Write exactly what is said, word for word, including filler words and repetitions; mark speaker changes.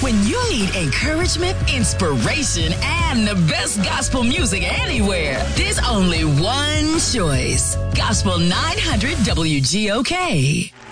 Speaker 1: When you need encouragement, inspiration, and the best gospel music anywhere, there's only one choice. Gospel nine hundred W G O K.